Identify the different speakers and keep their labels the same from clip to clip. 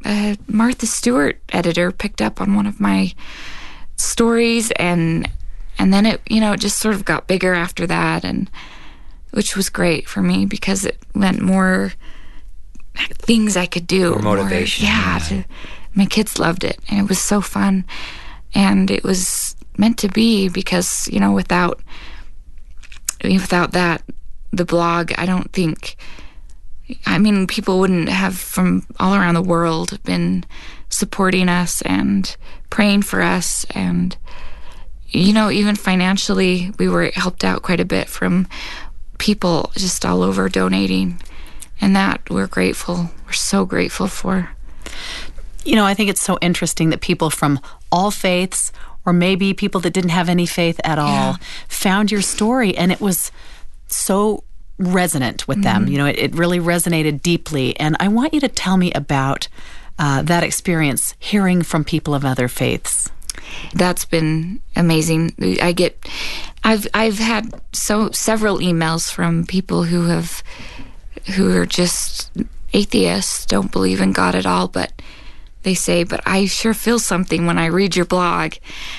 Speaker 1: Martha Stewart editor picked up on one of my stories, and then it just sort of got bigger after that, and which was great for me because it meant more things I could do.
Speaker 2: More motivation.
Speaker 1: My kids loved it, and it was so fun, and it was meant to be because without that, the blog, I don't think. People wouldn't have from all around the world been supporting us and praying for us. And, even financially, we were helped out quite a bit from people just all over donating. And that we're grateful. We're so grateful for.
Speaker 3: I think it's so interesting that people from all faiths, or maybe people that didn't have any faith at all, found your story, and it was so resonant with them. It really resonated deeply. And I want you to tell me about that experience, hearing from people of other faiths.
Speaker 1: That's been amazing. I've had several emails from people who are just atheists, don't believe in God at all, but they say, but I sure feel something when I read your blog.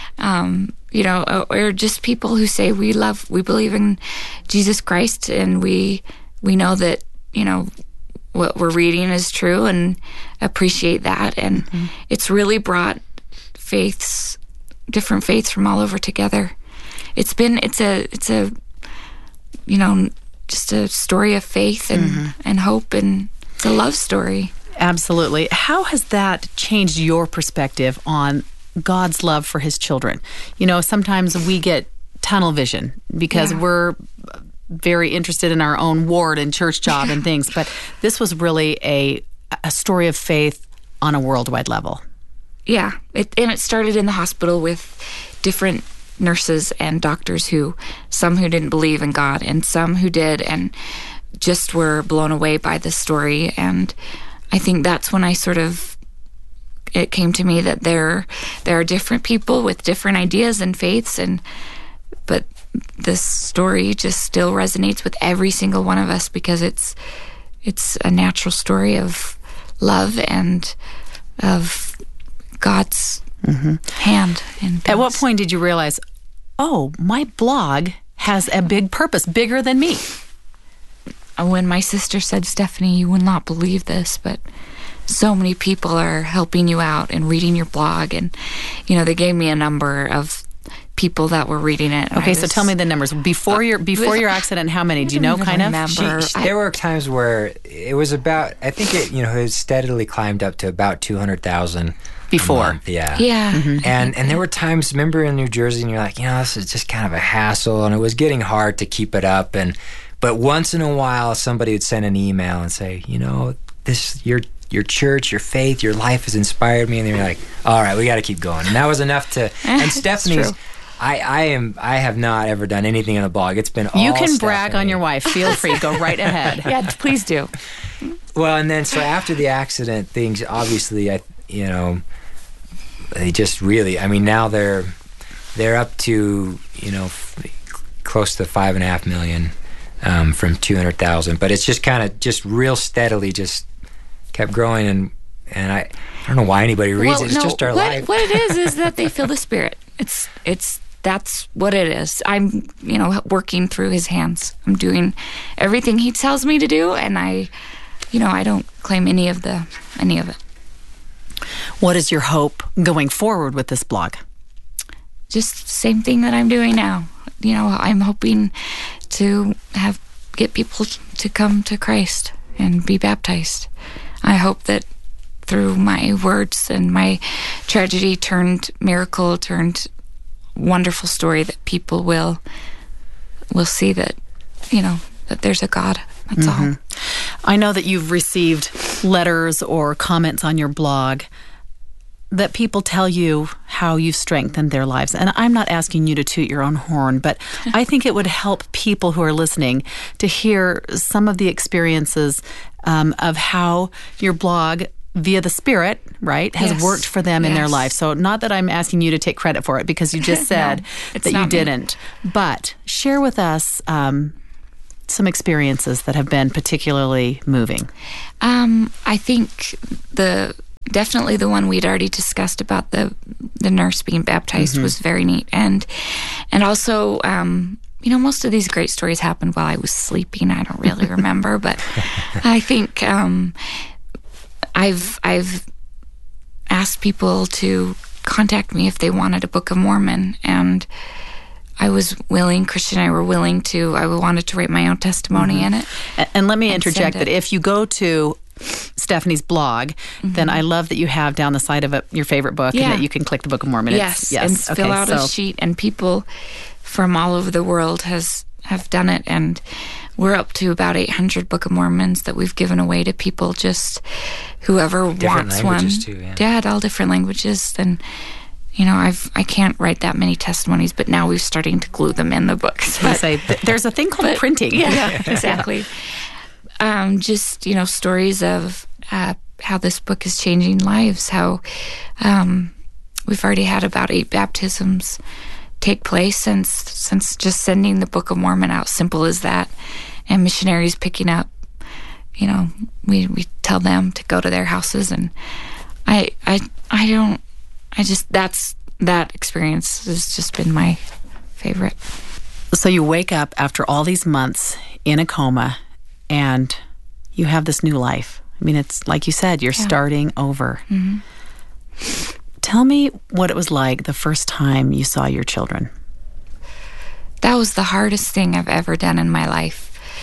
Speaker 1: Or just people who say we believe in Jesus Christ, and we know that, what we're reading is true, and appreciate that. And it's really brought different faiths from all over together. It's a just a story of faith and hope, and it's a love story.
Speaker 3: Absolutely. How has that changed your perspective on God's love for his children? Sometimes we get tunnel vision because we're very interested in our own ward and church job and things, but this was really a story of faith on a worldwide level.
Speaker 1: Yeah, it started in the hospital with different nurses and doctors some who didn't believe in God and some who did, and just were blown away by the story. And I think that's when it came to me that there are different people with different ideas and faiths, but this story just still resonates with every single one of us because it's a natural story of love and of God's hand.
Speaker 3: At what point did you realize, my blog has a big purpose, bigger than me?
Speaker 1: When my sister said, Stephanie, you will not believe this, but so many people are helping you out and reading your blog. And, they gave me a number of people that were reading it.
Speaker 3: Okay, so tell me the numbers. Before your accident, how many? Do you know, kind of?
Speaker 2: There were times where it was about, I think it steadily climbed up to about 200,000
Speaker 3: before.
Speaker 2: Yeah.
Speaker 1: Mm-hmm.
Speaker 2: And there were times, remember in New Jersey, and you're like, this is just kind of a hassle, and it was getting hard to keep it up. But once in a while, somebody would send an email and say, this your church, your faith, your life has inspired me, and they were like, all right, we got to keep going. And that was enough to. And Stephanie's, I have not ever done anything on the blog. It's been all
Speaker 3: You can
Speaker 2: Stephanie.
Speaker 3: brag on your wife. Feel free. Go right ahead.
Speaker 1: Yeah, please do.
Speaker 2: Well, and then so after the accident, things obviously, they just really. Now they're up to close to 5.5 million from 200,000, but it's just kind of just real steadily just kept growing, and I don't know why anybody reads it. It's just our life.
Speaker 1: What it is that they feel the Spirit. That's what it is. I'm, working through his hands. I'm doing everything he tells me to do, and I don't claim any of it.
Speaker 3: What is your hope going forward with this blog?
Speaker 1: Just same thing that I'm doing now. I'm hoping to get people to come to Christ and be baptized. I hope that through my words and my tragedy turned wonderful story, that people will see that, that there's a God. That's all.
Speaker 3: I know that you've received letters or comments on your blog that people tell you how you've strengthened their lives. And I'm not asking you to toot your own horn, but I think it would help people who are listening to hear some of the experiences of how your blog, via the Spirit, right, has worked for them in their life. So not that I'm asking you to take credit for it, because you just said that you didn't. But share with us some experiences that have been particularly moving.
Speaker 1: I think the definitely the one we'd already discussed about the nurse being baptized was very neat. And also, most of these great stories happened while I was sleeping. I don't really remember, but I think I've asked people to contact me if they wanted a Book of Mormon, and I was willing. Christian and I were willing to. I wanted to write my own testimony in it.
Speaker 3: And let me interject that if you go to Stephanie's blog, then I love that you have down the side of it your favorite book, and that you can click the Book of Mormon.
Speaker 1: Yes, and fill out a sheet, and people from all over the world have done it, and we're up to about 800 Book of Mormons that we've given away to people, just whoever wants one.
Speaker 2: Too, yeah.
Speaker 1: All different languages. And I can't write that many testimonies, but now we're starting to glue them in the books.
Speaker 3: There's a thing called printing.
Speaker 1: Yeah, exactly. Just stories of how this book is changing lives. How we've already had about 8 baptisms take place since just sending the Book of Mormon out. Simple as that. And missionaries picking up. We tell them to go to their houses, and that experience has just been my favorite.
Speaker 3: So you wake up after all these months in a coma, and you have this new life. I mean, it's like you said, you're starting over. Tell me what it was like the first time you saw your children.
Speaker 1: That was the hardest thing I've ever done in my life.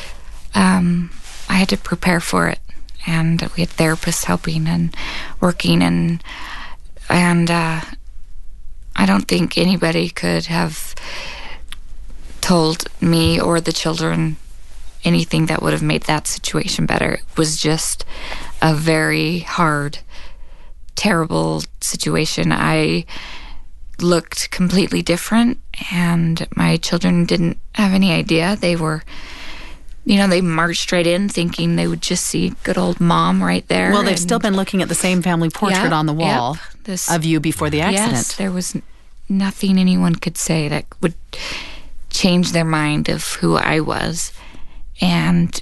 Speaker 1: I had to prepare for it, and we had therapists helping and working, and I don't think anybody could have told me or the children anything that would have made that situation better. It was just a very hard, terrible situation. I looked completely different, and my children didn't have any idea. They were, they marched right in thinking they would just see good old Mom right there.
Speaker 3: Well, they've still been looking at the same family portrait on the wall of you before the accident.
Speaker 1: Yes, there was nothing anyone could say that would change their mind of who I was. And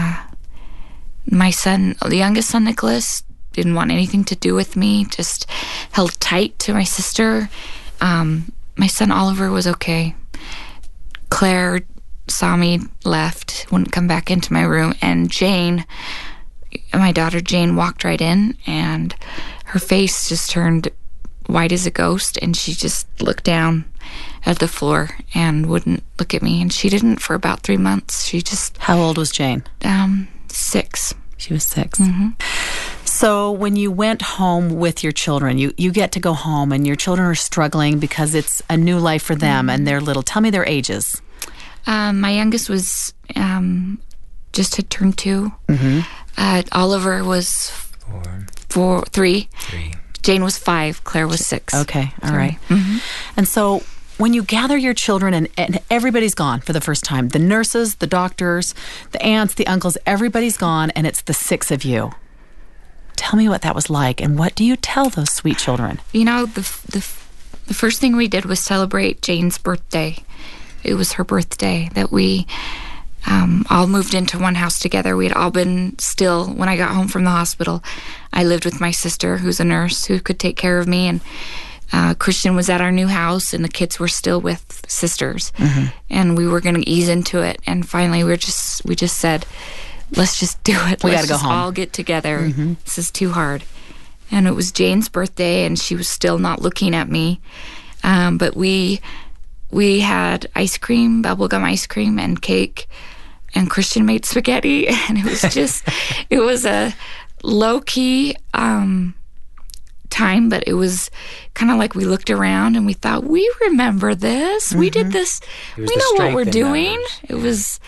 Speaker 1: my son, the youngest son, Nicholas, didn't want anything to do with me, just held tight to my sister. My son Oliver was okay. Claire saw me, left, wouldn't come back into my room, and Jane, my daughter Jane, walked right in, and her face just turned white as a ghost, and she just looked down at the floor and wouldn't look at me, and she didn't for about 3 months. She just...
Speaker 3: How old was Jane?
Speaker 1: 6.
Speaker 3: She was 6. So when you went home with your children, you get to go home, and your children are struggling because it's a new life for them, and they're little. Tell me their ages.
Speaker 1: My youngest was just had turned 2. Oliver was 3. Jane was 5. Claire was 6.
Speaker 3: Okay, all right. And so when you gather your children and everybody's gone for the first time, the nurses, the doctors, the aunts, the uncles, everybody's gone, and it's the 6 of you. Tell me what that was like, and what do you tell those sweet children?
Speaker 1: The first thing we did was celebrate Jane's birthday. It was her birthday that we all moved into one house together. We had all been still. When I got home from the hospital, I lived with my sister, who's a nurse, who could take care of me, and Christian was at our new house, and the kids were still with sisters, and we were going to ease into it. And finally, we just said, let's just do it.
Speaker 3: We got to go home.
Speaker 1: All get together. This is too hard. And it was Jane's birthday, and she was still not looking at me. But we had ice cream, bubblegum ice cream, and cake, and Christian made spaghetti, and it was just, it was a low-key time, but it was kind of like we looked around and we thought, we remember this. We did this. We know what we're doing. It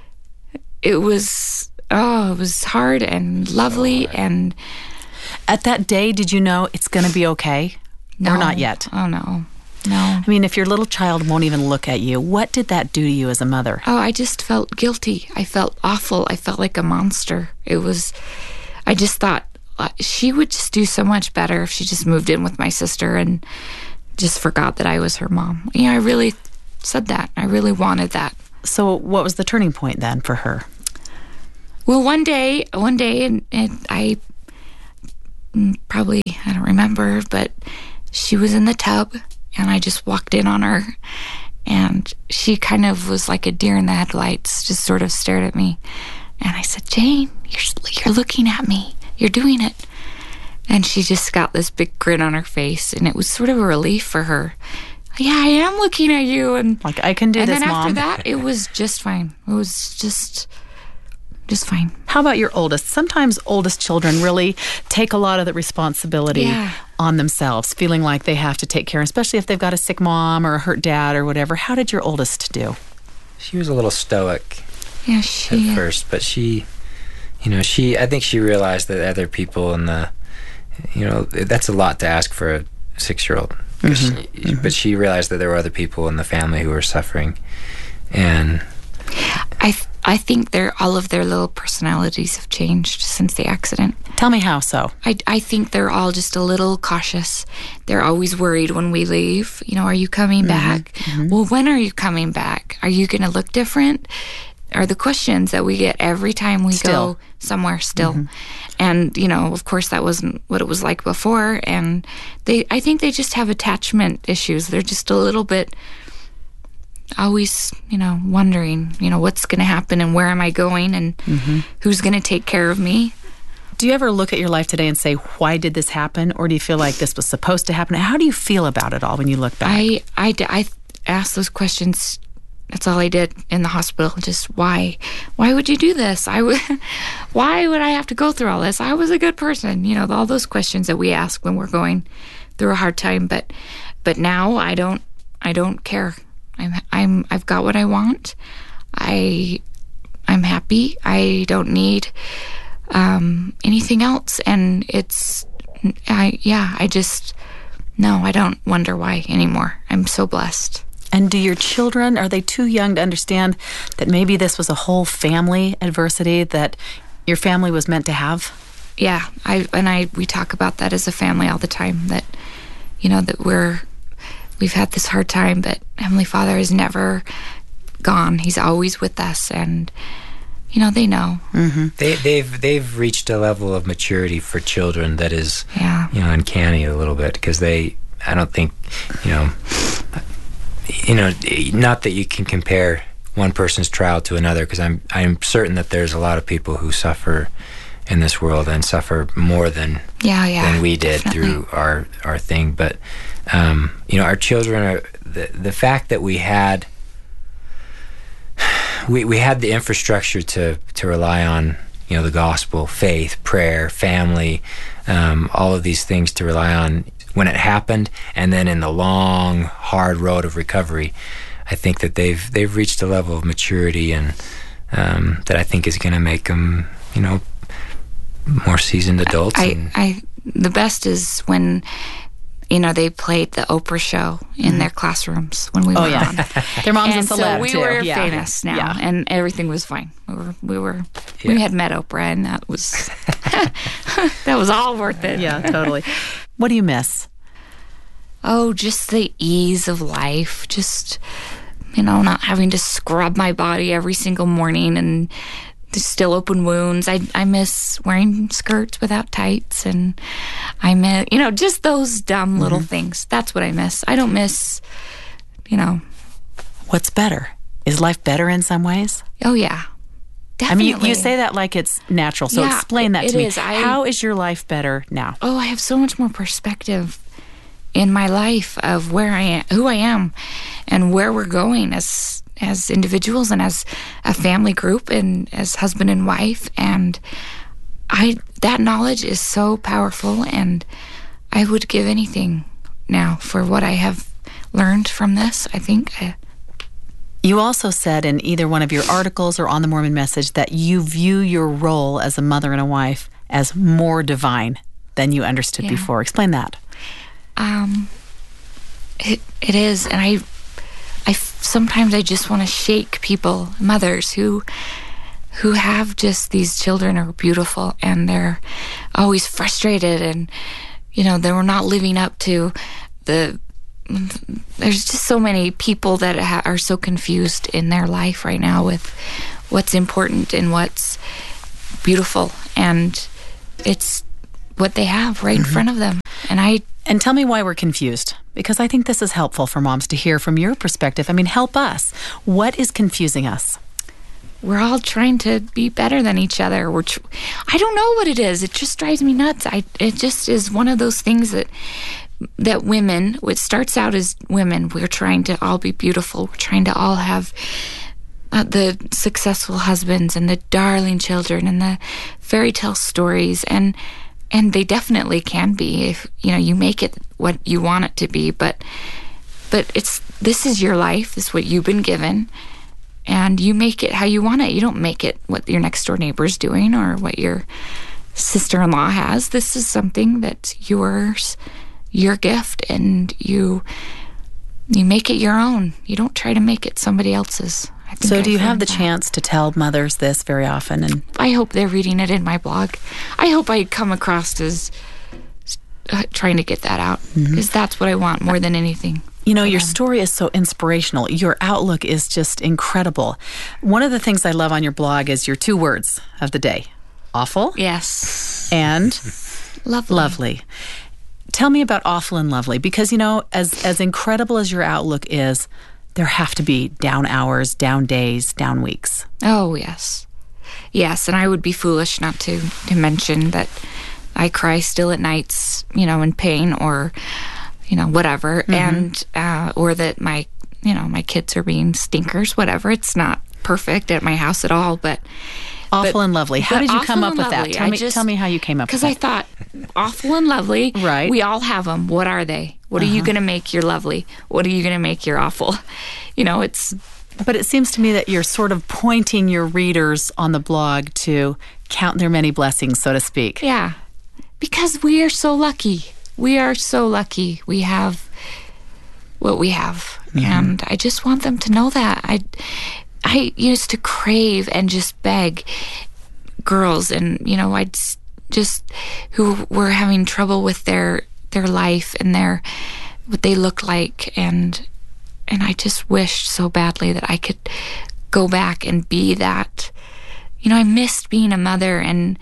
Speaker 1: was hard and lovely. And
Speaker 3: at that day, did you know it's going to be okay?
Speaker 1: No.
Speaker 3: Or not yet?
Speaker 1: Oh, no.
Speaker 3: I mean, if your little child won't even look at you, what did that do to you as a mother?
Speaker 1: Oh, I just felt guilty. I felt awful. I felt like a monster. I just thought she would just do so much better if she just moved in with my sister and just forgot that I was her mom. I really said that. I really wanted that.
Speaker 3: So what was the turning point then for her?
Speaker 1: Well, one day, and I probably, I don't remember, but she was in the tub, and I just walked in on her, and she kind of was like a deer in the headlights, just sort of stared at me. And I said, Jane, you're looking at me. You're doing it. And she just got this big grin on her face, and it was sort of a relief for her. Yeah, I am looking at you. And
Speaker 3: like, I can do this, Mom.
Speaker 1: And then after that, it was just fine. It was just fine.
Speaker 3: How about your oldest? Sometimes oldest children really take a lot of the responsibility on themselves, feeling like they have to take care, especially if they've got a sick mom or a hurt dad or whatever. How did your oldest do?
Speaker 2: She was a little stoic
Speaker 1: at
Speaker 2: first, but I think she realized that other people that's a lot to ask for a 6-year-old. But she realized that there were other people in the family who were suffering, and
Speaker 1: I think all of their little personalities have changed since the accident.
Speaker 3: Tell me how so.
Speaker 1: I think they're all just a little cautious. They're always worried when we leave. Are you coming back? Well, when are you coming back? Are you going to look different? Are the questions that we get every time we go somewhere still. And, of course, that wasn't what it was like before. And I think they just have attachment issues. They're just a little bit always, wondering, what's going to happen and where am I going and who's going to take care of me.
Speaker 3: Do you ever look at your life today and say, why did this happen? Or do you feel like this was supposed to happen? How do you feel about it all when you look back?
Speaker 1: I asked those questions. That's all I did in the hospital. Just why would you do this? Why would I have to go through all this? I was a good person. All those questions that we ask when we're going through a hard time. But now I don't care. I've got what I want. I'm happy. I don't need anything else. And I don't wonder why anymore. I'm so blessed.
Speaker 3: And do your children, are they too young to understand that maybe this was a whole family adversity that your family was meant to have?
Speaker 1: Yeah, we talk about that as a family all the time, that, that we've had this hard time, but Heavenly Father has never gone. He's always with us, and, they know.
Speaker 2: They've reached a level of maturity for children that is, uncanny a little bit, because I don't think, not that you can compare one person's trial to another, because I'm certain that there's a lot of people who suffer in this world and suffer more than we did through our thing. But our children are the fact that we had the infrastructure to rely on, the gospel, faith, prayer, family, all of these things to rely on when it happened, and then in the long, hard road of recovery. I think that they've reached a level of maturity, and that I think is going to make them, more seasoned adults.
Speaker 1: The best is when, they played the Oprah show in their classrooms when we were on.
Speaker 3: Their mom's a celeb,
Speaker 1: so we were famous now, and everything was fine. We had met Oprah, and that was that was all worth it.
Speaker 3: Yeah, totally. What do you miss?
Speaker 1: Oh, just the ease of life. Just, not having to scrub my body every single morning and still open wounds. I miss wearing skirts without tights, and I miss, just those dumb little things. That's what I miss. I don't miss,
Speaker 3: What's better? Is life better in some ways?
Speaker 1: Oh, yeah. Definitely.
Speaker 3: I mean, you say that like it's natural, so explain that to me. How is your life better now?
Speaker 1: Oh, I have so much more perspective in my life of where I am, who I am, and where we're going as individuals and as a family group and as husband and wife. And that knowledge is so powerful, and I would give anything now for what I have learned from this, I think.
Speaker 3: You also said in either one of your articles or on the Mormon Message that you view your role as a mother and a wife as more divine than you understood before. Explain that.
Speaker 1: It is, and I sometimes I just want to shake people, mothers who have just these children are beautiful, and they're always frustrated, and they were not living up to there's just so many people that are so confused in their life right now with what's important and what's beautiful. And what they have right in front of them.
Speaker 3: And tell me why we're confused, because I think this is helpful for moms to hear from your perspective. I mean, help us. What is confusing us?
Speaker 1: We're all trying to be better than each other. I don't know what it is. It just drives me nuts. It just is one of those things that women, it starts out as women, we're trying to all be beautiful. We're trying to all have the successful husbands and the darling children and the fairy tale stories, and they definitely can be if you make it what you want it to be. But this is your life. This is what you've been given. And you make it how you want it. You don't make it what your next door neighbor's doing or what your sister-in-law has. This is something that's yours, your gift, and you make it your own. You don't try to make it somebody else's.
Speaker 3: So do you have the chance to tell mothers this very often? And
Speaker 1: I hope they're reading it in my blog. I hope I come across as trying to get that out, because that's what I want more than anything.
Speaker 3: Your story is so inspirational. Your outlook is just incredible. One of the things I love on your blog is your 2 words of the day. Awful.
Speaker 1: Yes.
Speaker 3: And
Speaker 1: lovely.
Speaker 3: Tell me about awful and lovely, because, as incredible as your outlook is, there have to be down hours, down days, down weeks.
Speaker 1: Oh, yes. Yes, and I would be foolish not to mention that I cry still at nights, in pain or whatever, and or that my kids are being stinkers, whatever. It's not perfect at my house at all, but
Speaker 3: awful and lovely. How did you come up with that? Tell me how you came up with that.
Speaker 1: Because I thought, awful and lovely,
Speaker 3: right?
Speaker 1: We all have them. What are they? What are you going to make your lovely? What are you going to make your awful?
Speaker 3: But it seems to me that you're sort of pointing your readers on the blog to count their many blessings, so to speak.
Speaker 1: Yeah, because we are so lucky. We are so lucky. We have what we have. And I just want them to know that. I used to crave and just beg girls, and I'd just who were having trouble with their life and what they look like, and I just wished so badly that I could go back and be that. I missed being a mother, and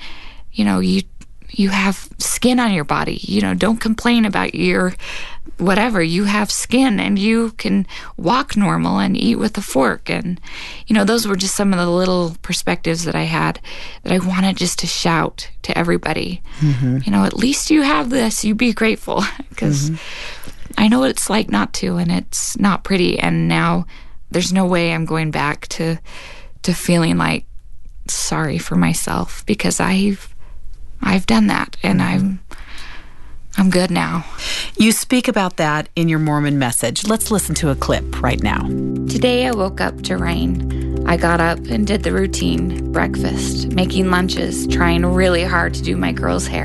Speaker 1: you have skin on your body. Don't complain about your whatever. You have skin, and you can walk normal and eat with a fork. And, those were just some of the little perspectives that I had that I wanted just to shout to everybody. At least you have this. You be grateful, because I know what it's like not to, and it's not pretty. And now there's no way I'm going back to feeling like sorry for myself, because I've done that, and I'm good now.
Speaker 3: You speak about that in your Mormon message. Let's listen to a clip right now.
Speaker 1: Today I woke up to rain. I got up and did the routine, breakfast, making lunches, trying really hard to do my girls' hair.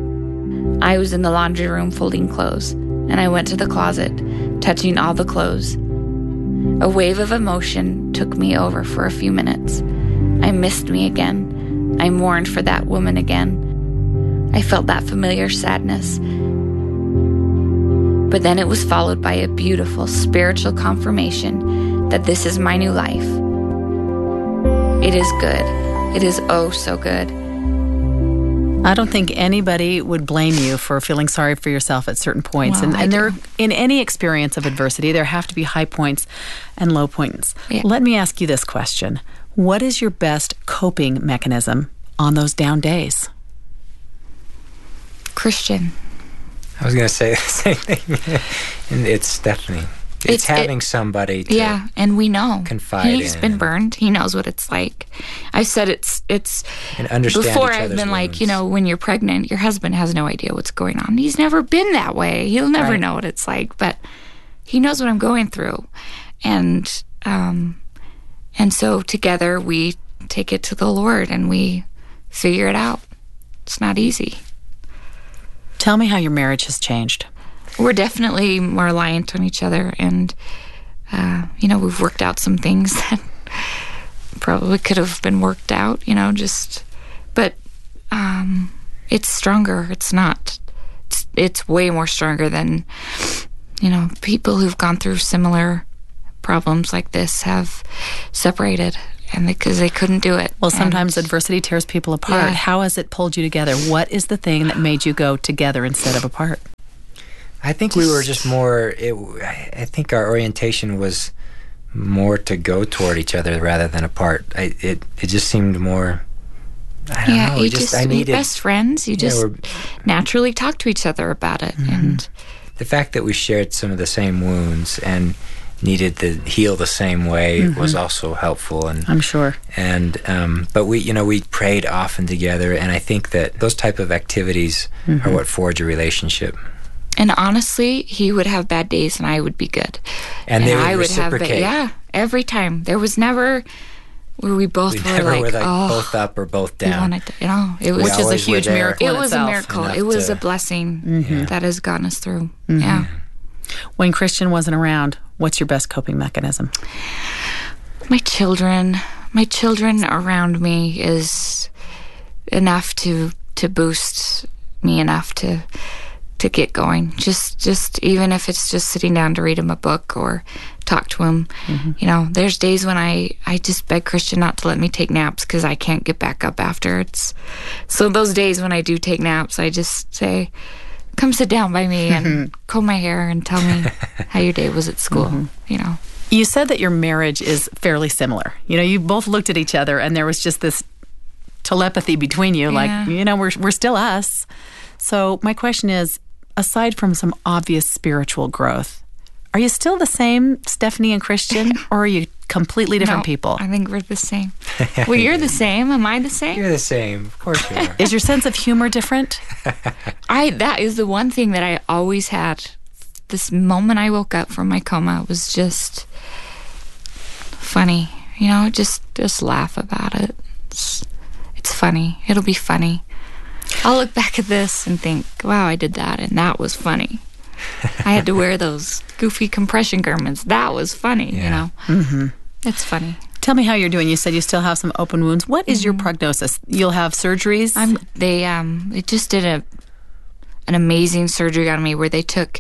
Speaker 1: I was in the laundry room folding clothes, and I went to the closet, touching all the clothes. A wave of emotion took me over for a few minutes. I missed me again. I mourned for that woman again. I felt that familiar sadness. But then it was followed by a beautiful spiritual confirmation that this is my new life. It is good. It is oh so good.
Speaker 3: I don't think anybody would blame you for feeling sorry for yourself at certain points.
Speaker 1: Well,
Speaker 3: and there, in any experience of adversity, there have to be high points and low points.
Speaker 1: Yeah.
Speaker 3: Let me ask you this question. What is your best coping mechanism on those down days?
Speaker 1: Christian.
Speaker 2: I was going to say the same thing. And it's definitely, it's having somebody to
Speaker 1: yeah, and we know.
Speaker 2: Confide
Speaker 1: He's
Speaker 2: in.
Speaker 1: been burned. He knows what it's like. I said it's
Speaker 2: and understand
Speaker 1: before
Speaker 2: each
Speaker 1: I've
Speaker 2: other's
Speaker 1: been like,
Speaker 2: wounds.
Speaker 1: when you're pregnant, your husband has no idea what's going on. He's never been that way. He'll never
Speaker 2: Right.
Speaker 1: know what it's like, but he knows what I'm going through. And so together we take it to the Lord and we figure it out. It's not easy.
Speaker 3: Tell me how your marriage has changed.
Speaker 1: We're definitely more reliant on each other, and we've worked out some things that probably could have been worked out, but it's stronger. It's way more stronger than people who've gone through similar problems like this have separated. and because they couldn't do it.
Speaker 3: Well, sometimes adversity tears people apart.
Speaker 1: Yeah.
Speaker 3: How has it pulled you together? What is the thing that made you go together instead of apart?
Speaker 2: I think we were just more. I think our orientation was more to go toward each other rather than apart. It just seemed more. I don't know.
Speaker 1: You're best friends. You just naturally talk to each other about it, and
Speaker 2: the fact that we shared some of the same wounds and needed to heal the same way was also helpful. And
Speaker 3: I'm sure.
Speaker 2: And but we prayed often together, and I think that those type of activities are what forge a relationship.
Speaker 1: And honestly, he would have bad days, and I would be good.
Speaker 2: And they would
Speaker 1: I would
Speaker 2: reciprocate.
Speaker 1: Every time. There was never where we both were
Speaker 2: never
Speaker 1: like,
Speaker 2: were both up or both down.
Speaker 1: We wanted to, it was
Speaker 3: which is a huge miracle.
Speaker 1: It was a
Speaker 3: itself.
Speaker 1: miracle.
Speaker 2: Enough
Speaker 1: It was
Speaker 2: to-
Speaker 1: a blessing that has gotten us through. Yeah.
Speaker 3: When Christian wasn't around, what's your best coping mechanism?
Speaker 1: My children around me is enough to boost me enough to get going. Just even if it's just sitting down to read him a book or talk to him. There's days when I just beg Christian not to let me take naps because I can't get back up after. So those days when I do take naps, I just say, come sit down by me and comb my hair and tell me how your day was at school.
Speaker 3: You said that your marriage is fairly similar. You both looked at each other and there was just this telepathy between you, we're still us. So my question is, aside from some obvious spiritual growth, are you still the same Stephanie and Christian, or are you completely different people?
Speaker 1: I think we're the same. Well, you're the same. Am I the same?
Speaker 2: You're the same. Of course you are.
Speaker 3: Is your sense of humor different?
Speaker 1: That is the one thing that I always had. This moment I woke up from my coma was just funny. Just laugh about it. It's funny. It'll be funny. I'll look back at this and think, wow, I did that, and that was funny. I had to wear those goofy compression garments. That was funny, It's funny.
Speaker 3: Tell me how you're doing. You said you still have some open wounds. What is your prognosis? You'll have surgeries?
Speaker 1: They just did an amazing surgery on me where they took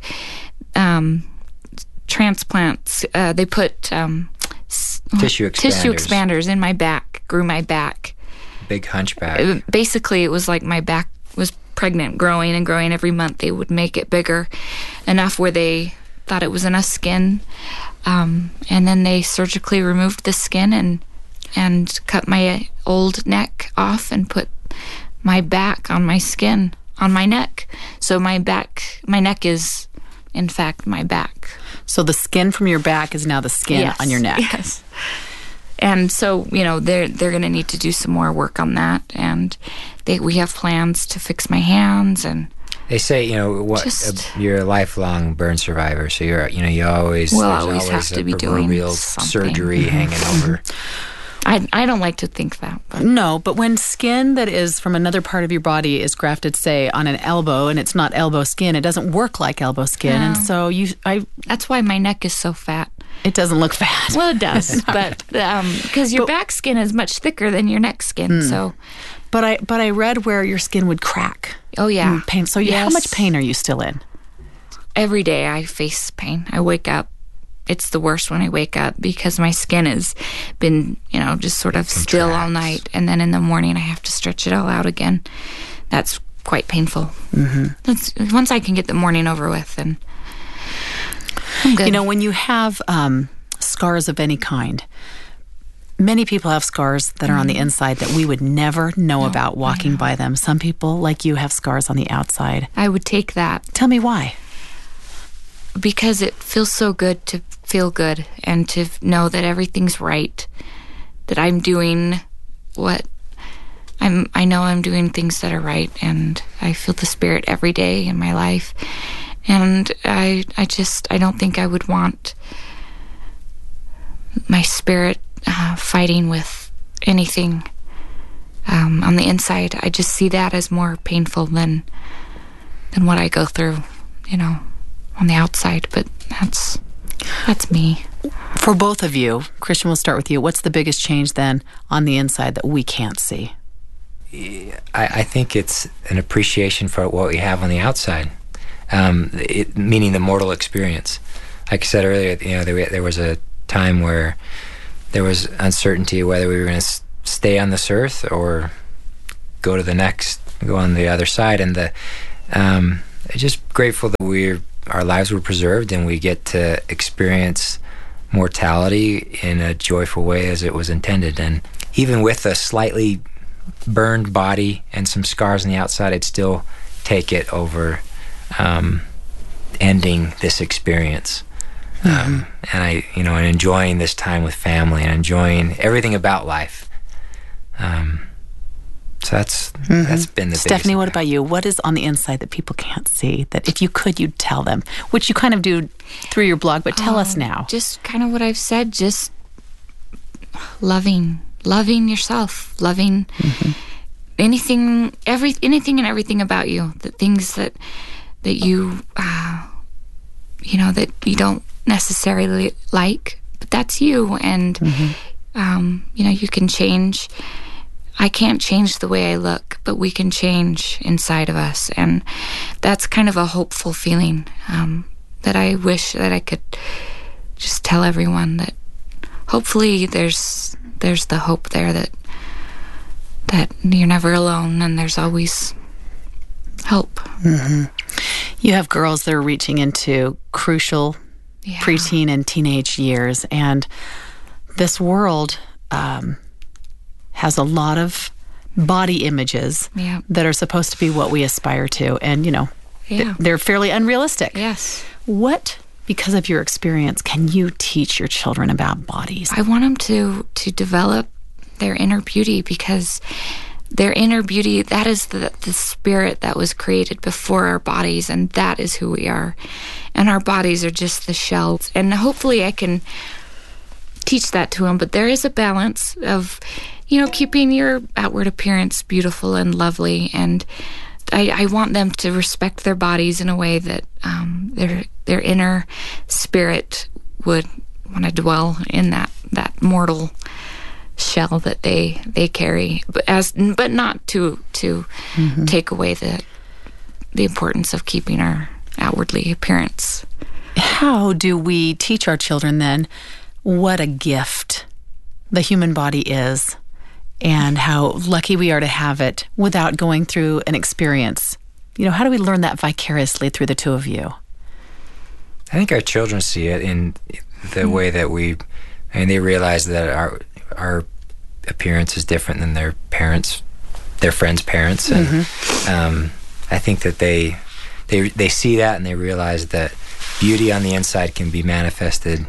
Speaker 1: transplants. They put
Speaker 2: Tissue
Speaker 1: expanders in my back, grew my back.
Speaker 2: Big hunchback.
Speaker 1: Basically, it was like my back was pregnant, growing and growing every month. They would make it bigger enough where they thought it was enough skin. And then they surgically removed the skin and cut my old neck off and put my back on my skin, on my neck. So my neck is, in fact, my back.
Speaker 3: So the skin from your back is now the skin on your neck.
Speaker 1: Yes. And so, they're going to need to do some more work on that. And we have plans to fix my hands. And
Speaker 2: they say, you're a lifelong burn survivor. So you're, you always,
Speaker 1: we'll
Speaker 2: there's
Speaker 1: always have to be doing something.
Speaker 2: Surgery hanging over.
Speaker 1: I don't like to think that. But.
Speaker 3: No, but when skin that is from another part of your body is grafted, say, on an elbow, and it's not elbow skin, it doesn't work like elbow skin.
Speaker 1: No.
Speaker 3: And so
Speaker 1: that's why my neck is so fat.
Speaker 3: It doesn't look fat.
Speaker 1: Well, it does, but because your back skin is much thicker than your neck skin, so.
Speaker 3: But I read where your skin would crack.
Speaker 1: Oh yeah,
Speaker 3: pain. So how much pain are you still in?
Speaker 1: Every day I face pain. I wake up. It's the worst when I wake up because my skin has been, just sort of still all night, and then in the morning I have to stretch it all out again. That's quite painful. Once I can get the morning over with, and I'm good.
Speaker 3: When you have scars of any kind, many people have scars that are on the inside that we would never know about walking by them. Some people, like you, have scars on the outside.
Speaker 1: I would take that.
Speaker 3: Tell me why.
Speaker 1: Because it feels so good to feel good and to know that everything's right, that I'm doing I know I'm doing things that are right, and I feel the Spirit every day in my life. And I don't think I would want my spirit fighting with anything on the inside. I just see that as more painful than what I go through, on the outside. But that's me.
Speaker 3: For both of you, Christian, we'll start with you. What's the biggest change then on the inside that we can't see?
Speaker 2: I think it's an appreciation for what we have on the outside. Meaning the mortal experience. Like I said earlier, there was a time where there was uncertainty whether we were going to stay on this earth or go on the other side. And I'm just grateful that our lives were preserved and we get to experience mortality in a joyful way as it was intended. And even with a slightly burned body and some scars on the outside, I'd still take it over ending this experience. And and enjoying this time with family and enjoying everything about life. So that's been the
Speaker 3: Stephanie,
Speaker 2: biggest
Speaker 3: what
Speaker 2: impact.
Speaker 3: about you? What is on the inside that people can't see that if you could, you'd tell them, which you kind of do through your blog, but tell us now.
Speaker 1: Just kind of what I've said, just loving yourself, loving anything and everything about you, the things that you, that you don't necessarily like, but that's you. And, you can change. I can't change the way I look, but we can change inside of us. And that's kind of a hopeful feeling that I wish that I could just tell everyone, that hopefully there's the hope there that you're never alone and there's always hope.
Speaker 3: You have girls that are reaching into crucial preteen and teenage years, and this world has a lot of body images that are supposed to be what we aspire to, and they're fairly unrealistic.
Speaker 1: Yes.
Speaker 3: What, because of your experience, can you teach your children about bodies?
Speaker 1: I want them to develop their inner beauty, because their inner beauty, that is the spirit that was created before our bodies, and that is who we are. And our bodies are just the shell. And hopefully I can teach that to them, but there is a balance of, keeping your outward appearance beautiful and lovely. And I want them to respect their bodies in a way that their inner spirit would want to dwell in that mortal shell that they carry, but not to take away the importance of keeping our outwardly appearance.
Speaker 3: How do we teach our children then what a gift the human body is, and how lucky we are to have it without going through an experience? How do we learn that vicariously through the two of you?
Speaker 2: I think our children see it in the way that they realize that our appearance is different than their friends' parents, and I think that they see that and they realize that beauty on the inside can be manifested.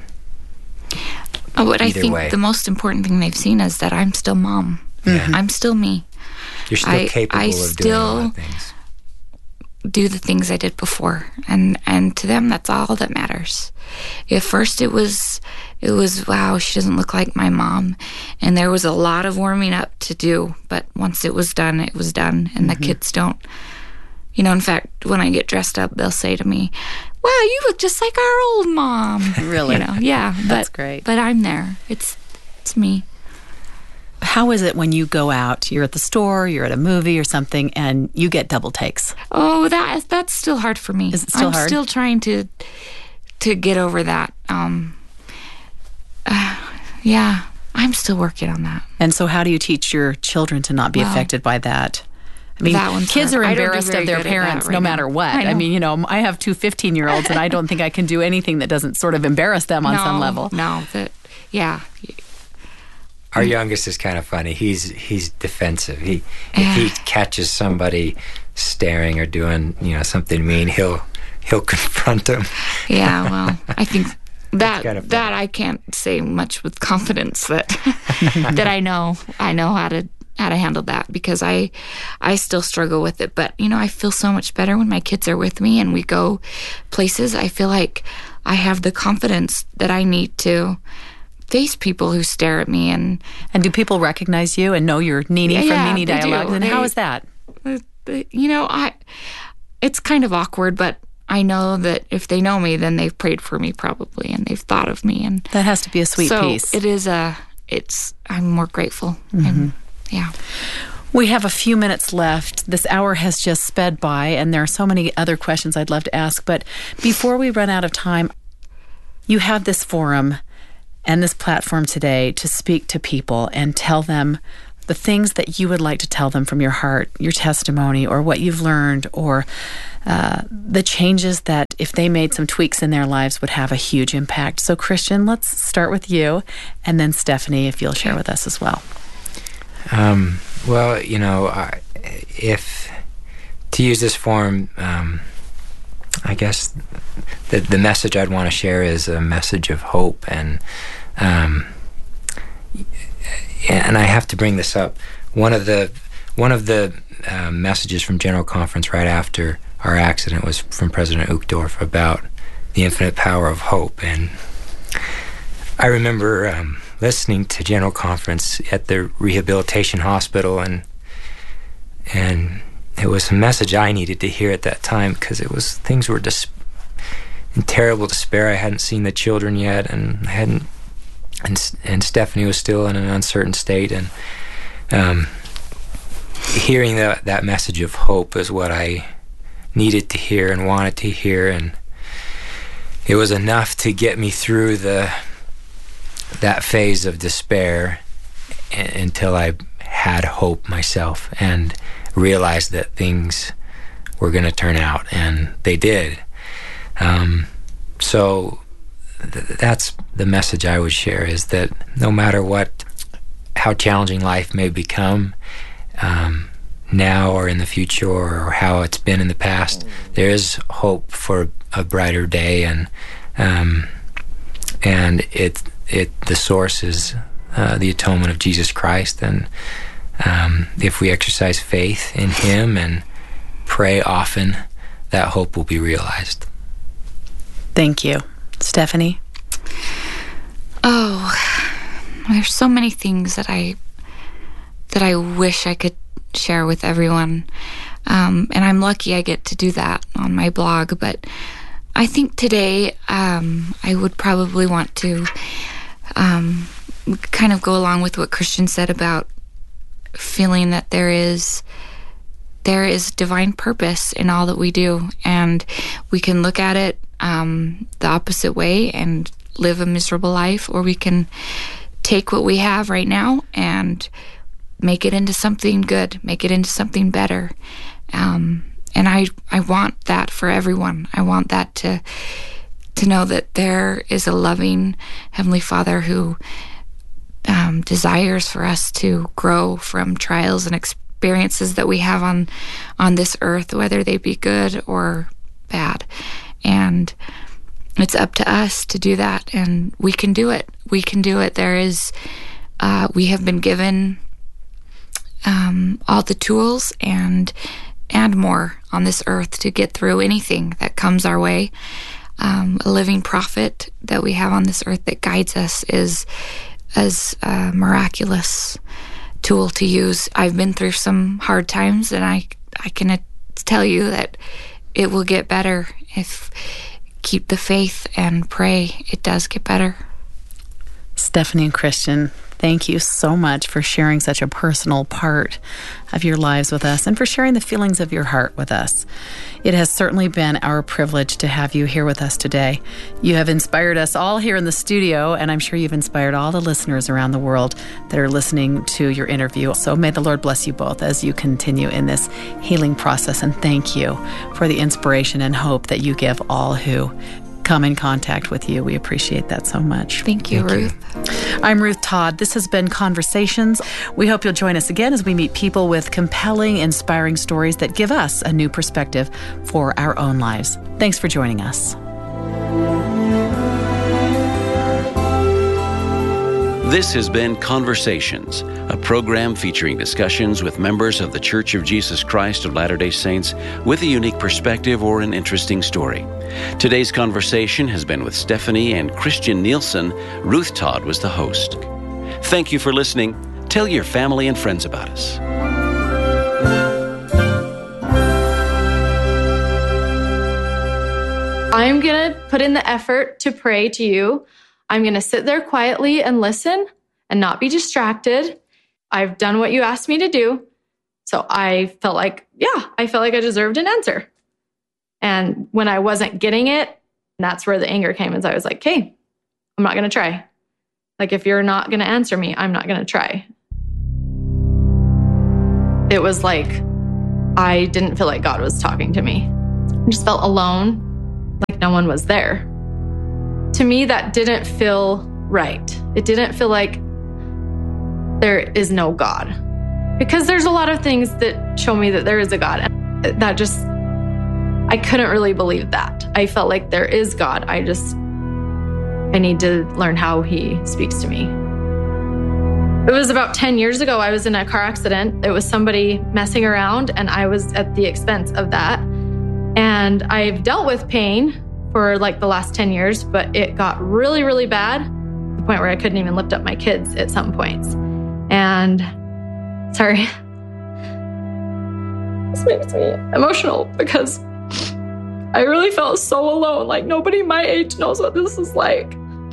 Speaker 1: What I think
Speaker 2: way.
Speaker 1: The most important thing they've seen is that I'm still mom.
Speaker 2: Yeah.
Speaker 1: I'm still me.
Speaker 2: You're still capable of doing a lot of things.
Speaker 1: Do the things I did before, and to them that's all that matters. At first it was wow, she doesn't look like my mom, and there was a lot of warming up to do, but once it was done, and the kids don't, in fact, when I get dressed up, they'll say to me, wow, you look just like our old mom.
Speaker 3: Really?
Speaker 1: Yeah,
Speaker 3: that's great.
Speaker 1: But I'm there. It's me.
Speaker 3: How is it when you go out, you're at the store, you're at a movie or something, and you get double takes?
Speaker 1: Oh, that's still hard for me.
Speaker 3: Is it still hard?
Speaker 1: I'm still trying to get over that. Yeah, I'm still working on that.
Speaker 3: And so how do you teach your children to not be affected by that? I mean,
Speaker 1: that one's
Speaker 3: kids
Speaker 1: hard.
Speaker 3: are
Speaker 1: I don't do
Speaker 3: embarrassed
Speaker 1: very
Speaker 3: of their
Speaker 1: good at
Speaker 3: parents
Speaker 1: that right
Speaker 3: no
Speaker 1: now.
Speaker 3: matter what.
Speaker 1: I
Speaker 3: mean, I have two 15-year-olds, and I don't think I can do anything that doesn't sort of embarrass them on some level.
Speaker 1: No, yeah.
Speaker 2: Our youngest is kind of funny. He's defensive. If he catches somebody staring or doing something mean, he'll confront them.
Speaker 1: Yeah, well, I think that
Speaker 2: kind of
Speaker 1: I can't say much with confidence that that I know how to handle that, because I still struggle with it. But I feel so much better when my kids are with me and we go places. I feel like I have the confidence that I need to face people who stare at me. And
Speaker 3: do people recognize you and know you're Nini from Nini
Speaker 1: they
Speaker 3: Dialogues?
Speaker 1: do.
Speaker 3: And how is that?
Speaker 1: It's kind of awkward, but I know that if they know me, then they've prayed for me probably, and they've thought of me. And
Speaker 3: that has to be a sweet piece.
Speaker 1: It is I'm more grateful. Yeah.
Speaker 3: We have a few minutes left. This hour has just sped by, and there are so many other questions I'd love to ask. But before we run out of time, you have this forum, and this platform today to speak to people and tell them the things that you would like to tell them from your heart, your testimony, or what you've learned, or the changes that, if they made some tweaks in their lives, would have a huge impact. So, Christian, let's start with you, and then Stephanie, if you'll share with us as well.
Speaker 2: Well, if to use this form, I guess the message I'd want to share is a message of hope, and I have to bring this up. One of the messages from General Conference right after our accident was from President Uchtdorf about the infinite power of hope, and I remember listening to General Conference at the rehabilitation hospital, and it was a message I needed to hear at that time, because things were in terrible despair. I hadn't seen the children yet, and and Stephanie was still in an uncertain state, and hearing that message of hope is what I needed to hear and wanted to hear, and it was enough to get me through that phase of despair until I had hope myself and realized that things were going to turn out, and they did. So that's the message I would share, is that no matter how challenging life may become now or in the future, or how it's been in the past, there is hope for a brighter day, and the source is the atonement of Jesus Christ, and if we exercise faith in Him and pray often, that hope will be realized.
Speaker 3: Thank you. Stephanie?
Speaker 1: Oh, there's so many things that I wish I could share with everyone, and I'm lucky I get to do that on my blog. But I think today I would probably want to kind of go along with what Christian said about feeling that there is divine purpose in all that we do, and we can look at it the opposite way and live a miserable life, or we can take what we have right now and make it into something good, make it into something better. And I want that for everyone. I want that to know that there is a loving Heavenly Father who desires for us to grow from trials and experiences that we have on this earth, whether they be good or bad. And it's up to us to do that, and we can do it. We can do it. We have been given all the tools and more on this earth to get through anything that comes our way. A living prophet that we have on this earth that guides us is a miraculous tool to use. I've been through some hard times, and I can tell you that it will get better if keep the faith and pray. It does get better.
Speaker 3: Stephanie and Christian, thank you so much for sharing such a personal part of your lives with us, and for sharing the feelings of your heart with us. It has certainly been our privilege to have you here with us today. You have inspired us all here in the studio, and I'm sure you've inspired all the listeners around the world that are listening to your interview. So may the Lord bless you both as you continue in this healing process, and thank you for the inspiration and hope that you give all who come in contact with you. We appreciate that so much.
Speaker 1: Thank you, Ruth.
Speaker 3: I'm Ruth Todd. This has been Conversations. We hope you'll join us again as we meet people with compelling, inspiring stories that give us a new perspective for our own lives. Thanks for joining us.
Speaker 4: This has been Conversations, a program featuring discussions with members of The Church of Jesus Christ of Latter-day Saints with a unique perspective or an interesting story. Today's conversation has been with Stephanie and Christian Nielsen. Ruth Todd was the host. Thank you for listening. Tell your family and friends about us.
Speaker 5: I'm going to put in the effort to pray to you. I'm going to sit there quietly and listen and not be distracted. I've done what you asked me to do. So I felt like I deserved an answer. And when I wasn't getting it, that's where the anger came. And so I was like, hey, I'm not going to try. Like, if you're not going to answer me, I'm not going to try. It was like I didn't feel like God was talking to me. I just felt alone, like no one was there. To me, that didn't feel right. It didn't feel like there is no God. Because there's a lot of things that show me that there is a God. And that just, I couldn't really believe that. I felt like there is God. I need to learn how he speaks to me. It was about 10 years ago, I was in a car accident. It was somebody messing around, and I was at the expense of that. And I've dealt with pain for like the last 10 years, but it got really, really bad to the point where I couldn't even lift up my kids at some points. And sorry, this makes me emotional because I really felt so alone. Like, nobody my age knows what this is like.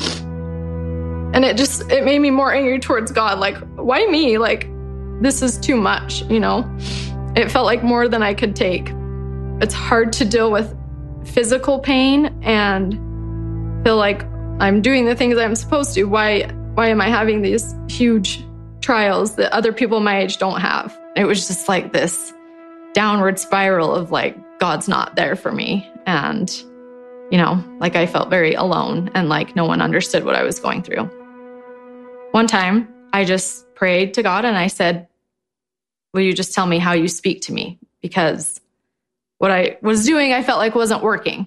Speaker 5: And it made me more angry towards God. Like, why me? Like, this is too much, you know? It felt like more than I could take. It's hard to deal with physical pain and feel like I'm doing the things I'm supposed to. Why am I having these huge trials that other people my age don't have? It was just like this downward spiral of like, God's not there for me. And, you know, like I felt very alone and like no one understood what I was going through. One time I just prayed to God and I said, will you just tell me how you speak to me? Because what I was doing, I felt like wasn't working.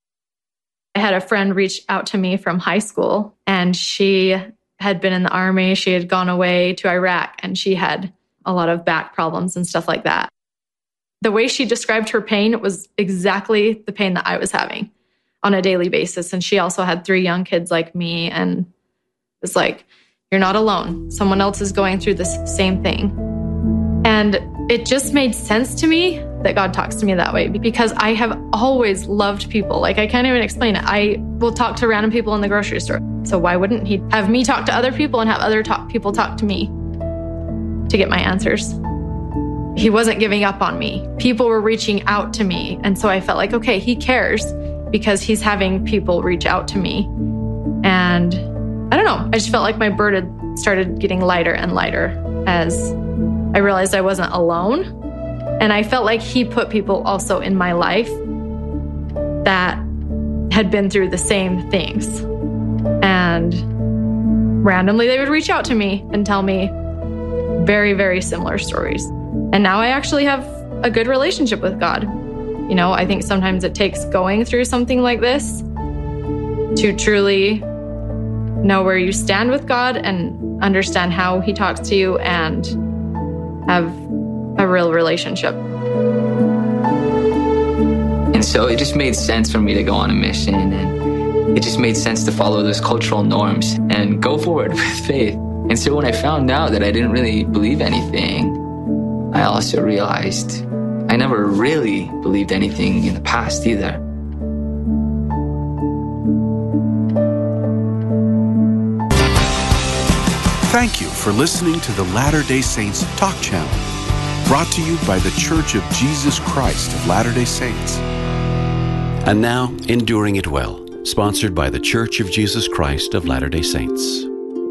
Speaker 5: I had a friend reach out to me from high school, and she had been in the army. She had gone away to Iraq, and she had a lot of back problems and stuff like that. The way she described her pain was exactly the pain that I was having on a daily basis. And she also had 3 young kids like me. And it's like, you're not alone. Someone else is going through this same thing. And it just made sense to me that God talks to me that way, because I have always loved people. Like, I can't even explain it. I will talk to random people in the grocery store. So why wouldn't he have me talk to other people and have other people talk to me to get my answers? He wasn't giving up on me. People were reaching out to me. And so I felt like, okay, he cares because he's having people reach out to me. And I don't know, I just felt like my burden started getting lighter and lighter as I realized I wasn't alone. And I felt like he put people also in my life that had been through the same things. And randomly they would reach out to me and tell me very, very similar stories. And now I actually have a good relationship with God. You know, I think sometimes it takes going through something like this to truly know where you stand with God and understand how he talks to you and have a real relationship.
Speaker 6: And so it just made sense for me to go on a mission, and it just made sense to follow those cultural norms and go forward with faith. And so when I found out that I didn't really believe anything, I also realized I never really believed anything in the past either.
Speaker 7: Thank you for listening to the Latter-day Saints Talk Channel, brought to you by the Church of Jesus Christ of Latter-day Saints.
Speaker 4: And now, Enduring It Well, sponsored by the Church of Jesus Christ of Latter-day Saints.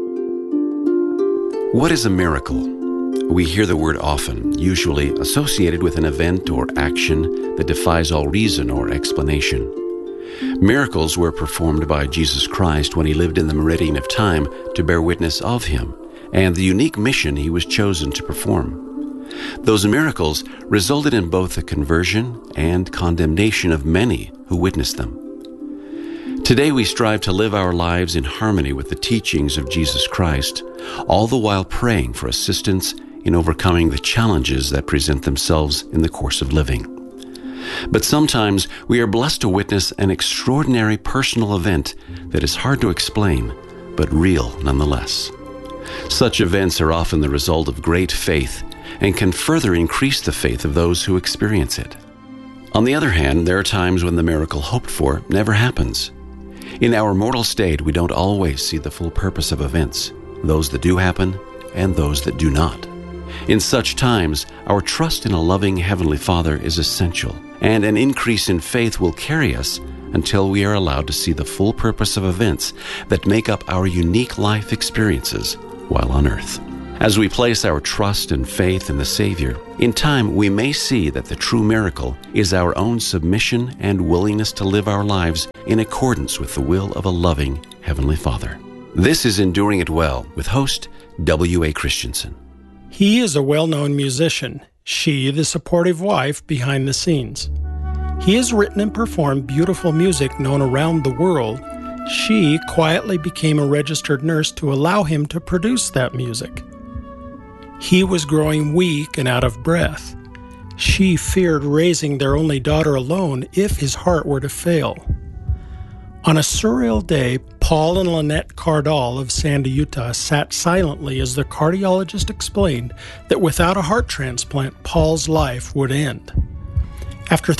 Speaker 4: What is a miracle? We hear the word often, usually associated with an event or action that defies all reason or explanation. Miracles were performed by Jesus Christ when he lived in the meridian of time to bear witness of him and the unique mission he was chosen to perform. Those miracles resulted in both the conversion and condemnation of many who witnessed them. Today we strive to live our lives in harmony with the teachings of Jesus Christ, all the while praying for assistance in overcoming the challenges that present themselves in the course of living. But sometimes we are blessed to witness an extraordinary personal event that is hard to explain, but real nonetheless. Such events are often the result of great faith and can further increase the faith of those who experience it. On the other hand, there are times when the miracle hoped for never happens. In our mortal state, we don't always see the full purpose of events, those that do happen and those that do not. In such times, our trust in a loving Heavenly Father is essential, and an increase in faith will carry us until we are allowed to see the full purpose of events that make up our unique life experiences while on earth. As we place our trust and faith in the Savior, in time we may see that the true miracle is our own submission and willingness to live our lives in accordance with the will of a loving Heavenly Father. This is Enduring It Well with host W.A. Christensen.
Speaker 8: He is a well-known musician, she the supportive wife behind the scenes. He has written and performed beautiful music known around the world. She quietly became a registered nurse to allow him to produce that music. He was growing weak and out of breath. She feared raising their only daughter alone if his heart were to fail. On a surreal day, Paul and Lynette Cardall of Sandy, Utah, sat silently as the cardiologist explained that without a heart transplant, Paul's life would end. After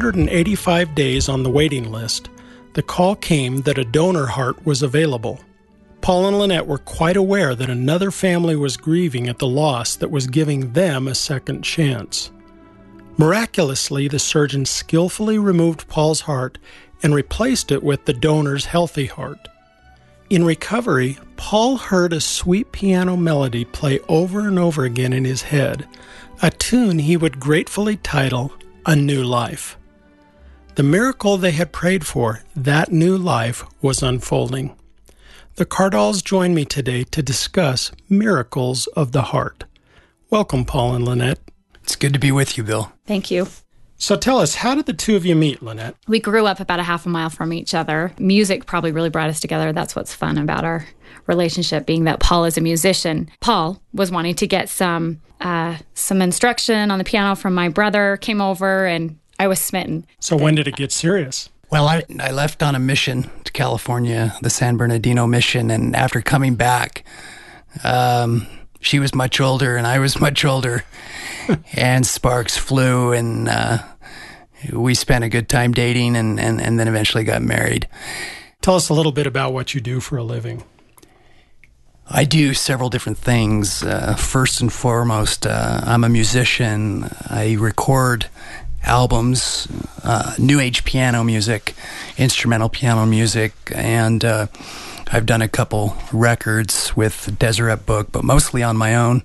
Speaker 8: 385 days on the waiting list, the call came that a donor heart was available. Paul and Lynette were quite aware that another family was grieving at the loss that was giving them a second chance. Miraculously, the surgeon skillfully removed Paul's heart and replaced it with the donor's healthy heart. In recovery, Paul heard a sweet piano melody play over and over again in his head, a tune he would gratefully title A New Life. The miracle they had prayed for, that new life, was unfolding. The Cardalls join me today to discuss miracles of the heart. Welcome, Paul and Lynette.
Speaker 9: It's good to be with you, Bill.
Speaker 10: Thank you.
Speaker 8: So tell us, how did the two of you meet, Lynette?
Speaker 10: We grew up about a half a mile from each other. Music probably really brought us together. That's what's fun about our relationship, being that Paul is a musician. Paul was wanting to get some instruction on the piano from my brother, came over, and I was smitten.
Speaker 8: So when did it get serious?
Speaker 9: Well, I left on a mission to California, the San Bernardino mission, and after coming back, she was much older and I was much older, and sparks flew, and we spent a good time dating and then eventually got married.
Speaker 8: Tell us a little bit about what you do for a living.
Speaker 9: I do several different things. First and foremost, I'm a musician. I record albums, new age piano music, instrumental piano music, and I've done a couple records with Deseret Book, but mostly on my own.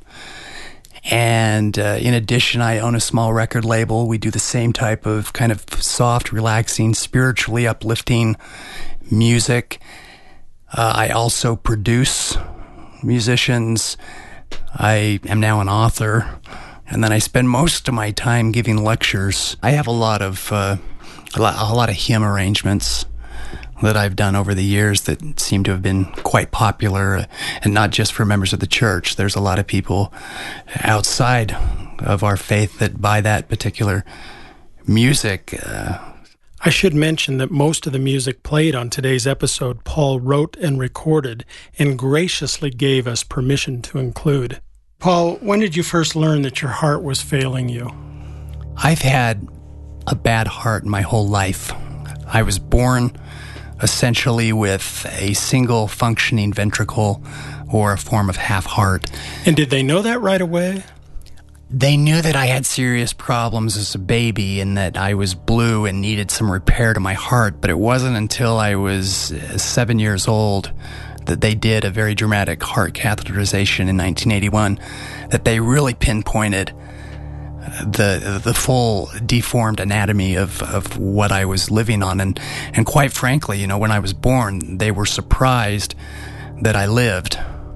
Speaker 9: And in addition, I own a small record label. We do the same type of kind of soft, relaxing, spiritually uplifting music. I also produce musicians. I am now an author. And then I spend most of my time giving lectures. I have a lot of hymn arrangements that I've done over the years that seem to have been quite popular, and not just for members of the church. There's a lot of people outside of our faith that buy that particular music.
Speaker 8: I should mention that most of the music played on today's episode, Paul wrote and recorded and graciously gave us permission to include. Paul, when did you first learn that your heart was failing you?
Speaker 9: I've had a bad heart my whole life. I was born essentially with a single functioning ventricle or a form of half heart.
Speaker 8: And did they know that right away?
Speaker 9: They knew that I had serious problems as a baby and that I was blue and needed some repair to my heart, but it wasn't until I was 7 years old that they did a very dramatic heart catheterization in 1981, that they really pinpointed the full deformed anatomy of what I was living on. And quite frankly, when I was born, they were surprised that I lived.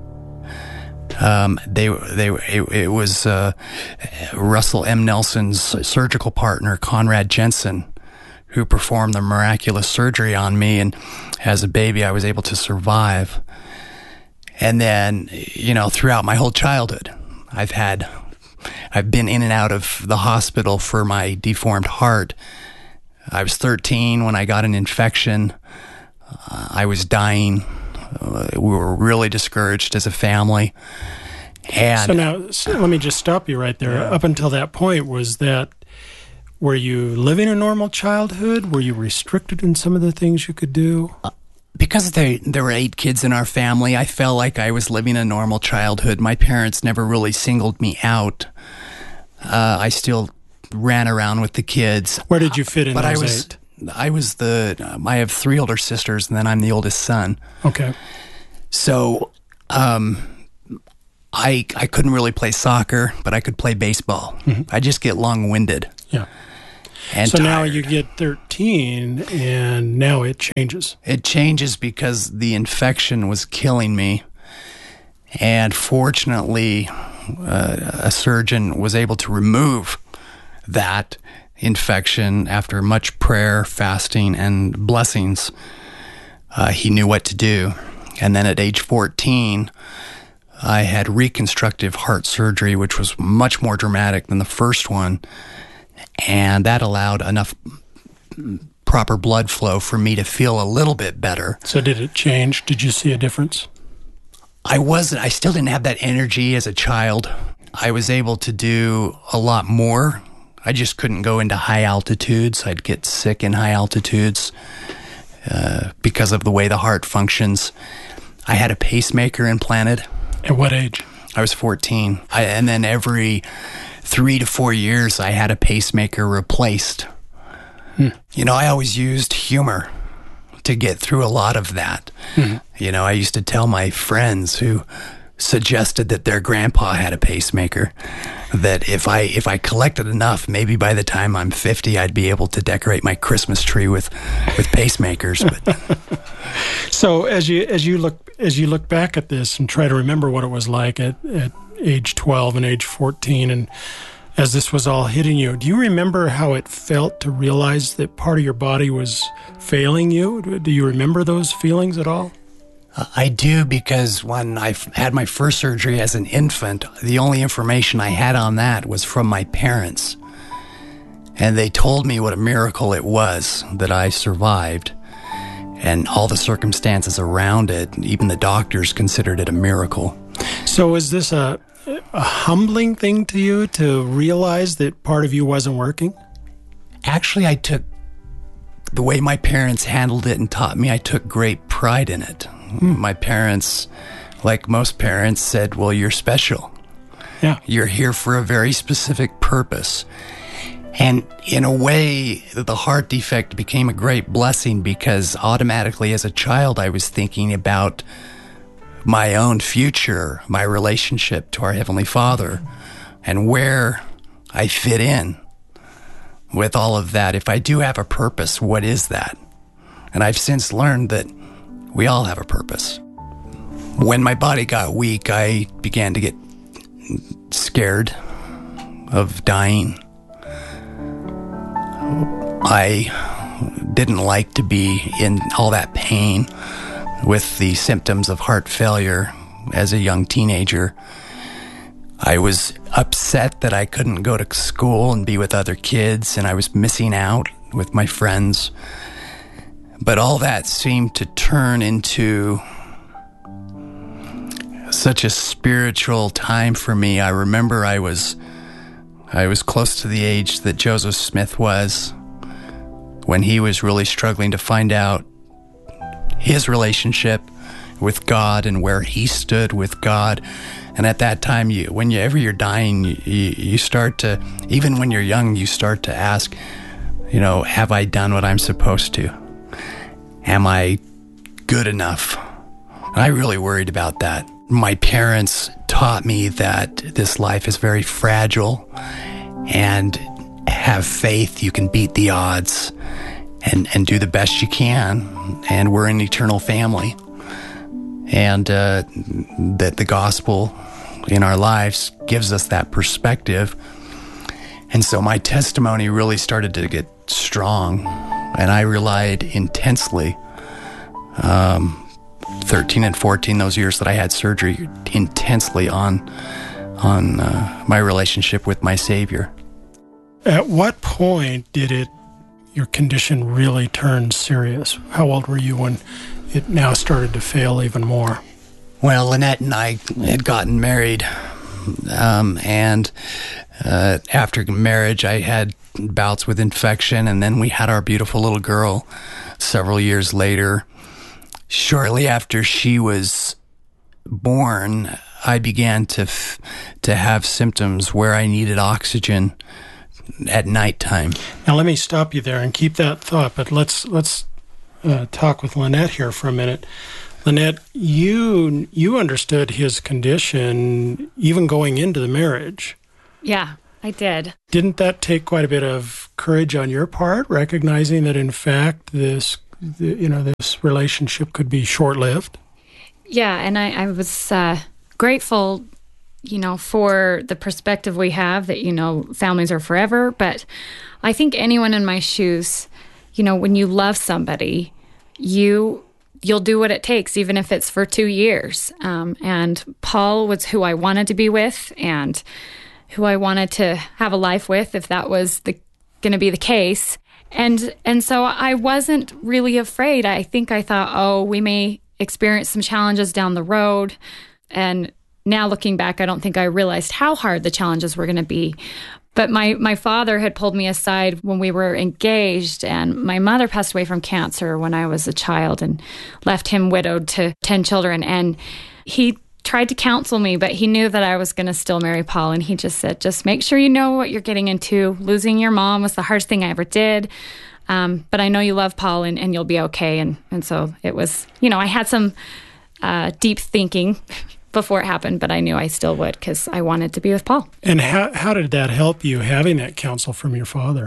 Speaker 9: It was Russell M. Nelson's surgical partner, Conrad Jensen, who performed the miraculous surgery on me, and as a baby I was able to survive. And then, throughout my whole childhood, I've been in and out of the hospital for my deformed heart. I was 13 when I got an infection. I was dying. We were really discouraged as a family. And
Speaker 8: So let me just stop you right there. Yeah. Up until that point, were you living a normal childhood? Were you restricted in some of the things you could do?
Speaker 9: Because there were 8 kids in our family, I felt like I was living a normal childhood. My parents never really singled me out. I still ran around with the kids.
Speaker 8: Where did you fit in those 8?
Speaker 9: I have 3 older sisters, and then I'm the oldest son.
Speaker 8: Okay.
Speaker 9: So I couldn't really play soccer, but I could play baseball. I just get long-winded.
Speaker 8: Yeah.
Speaker 9: And
Speaker 8: so
Speaker 9: tired.
Speaker 8: now you get 13, and now it changes.
Speaker 9: It changes because the infection was killing me. And fortunately, a surgeon was able to remove that infection after much prayer, fasting, and blessings. He knew what to do. And then at age 14, I had reconstructive heart surgery, which was much more dramatic than the first one. And that allowed enough proper blood flow for me to feel a little bit better.
Speaker 8: So did it change? Did you see a difference?
Speaker 9: I still didn't have that energy as a child. I was able to do a lot more. I just couldn't go into high altitudes. I'd get sick in high altitudes because of the way the heart functions. I had a pacemaker implanted.
Speaker 8: At what age?
Speaker 9: I was 14. And then every 3 to 4 years, I had a pacemaker replaced. You know, I always used humor to get through a lot of that. You know, I used to tell my friends who suggested that their grandpa had a pacemaker that if I collected enough, maybe by the time I'm 50, I'd be able to decorate my Christmas tree with pacemakers. But
Speaker 8: so as you look back at this and try to remember what it was like at age 12 and age 14, and as this was all hitting you, do you remember how it felt to realize that part of your body was failing you? Do you remember those feelings at all?
Speaker 9: I do, because when I had my first surgery as an infant, the only information I had on that was from my parents. And they told me what a miracle it was that I survived. And all the circumstances around it, even the doctors considered it a miracle.
Speaker 8: So is this a humbling thing to you to realize that part of you wasn't working?
Speaker 9: Actually, I took the way my parents handled it and taught me, I took great pride in it. My parents, like most parents, said, well, you're special.
Speaker 8: Yeah.
Speaker 9: You're here for a very specific purpose. And in a way, the heart defect became a great blessing, because automatically as a child, I was thinking about my own future, my relationship to our Heavenly Father, and where I fit in with all of that. If I do have a purpose, what is that? And I've since learned that we all have a purpose. When my body got weak, I began to get scared of dying. I didn't like to be in all that pain with the symptoms of heart failure as a young teenager. I was upset that I couldn't go to school and be with other kids, and I was missing out with my friends. But all that seemed to turn into such a spiritual time for me. I remember I was close to the age that Joseph Smith was when he was really struggling to find out his relationship with God and where he stood with God. And at that time, whenever you're dying, you start to, even when you're young, you start to ask, you know, have I done what I'm supposed to? Am I good enough? And I really worried about that. My parents taught me that this life is very fragile, and have faith. You can beat the odds and do the best you can. And we're an eternal family. And that the gospel in our lives gives us that perspective. And so my testimony really started to get strong, and I relied intensely, 13 and 14, those years that I had surgery, intensely on my relationship with my Savior.
Speaker 8: At what point did your condition really turn serious? How old were you when it now started to fail even more?
Speaker 9: Well, Lynette and I had gotten married, and after marriage, I had bouts with infection, and then we had our beautiful little girl several years later. Shortly after she was born, I began to have symptoms where I needed oxygen at nighttime.
Speaker 8: Now, let me stop you there and keep that thought, but let's talk with Lynette here for a minute. Lynette, you understood his condition even going into the marriage.
Speaker 10: Yeah, I did.
Speaker 8: Didn't that take quite a bit of courage on your part, recognizing that in fact this relationship could be short-lived?
Speaker 10: Yeah, and I was grateful, for the perspective we have that, families are forever. But I think anyone in my shoes, when you love somebody, you'll do what it takes, even if it's for 2 years. And Paul was who I wanted to be with and who I wanted to have a life with, if that was going to be the case. And so I wasn't really afraid. I think I thought, we may experience some challenges down the road. And now looking back, I don't think I realized how hard the challenges were going to be. But my father had pulled me aside when we were engaged, and my mother passed away from cancer when I was a child and left him widowed to 10 children. And he tried to counsel me, but he knew that I was going to still marry Paul. And he just said, just make sure you know what you're getting into. Losing your mom was the hardest thing I ever did. But I know you love Paul and you'll be okay. And so it was, I had some deep thinking before it happened, but I knew I still would because I wanted to be with Paul.
Speaker 8: And how did that help you, having that counsel from your father?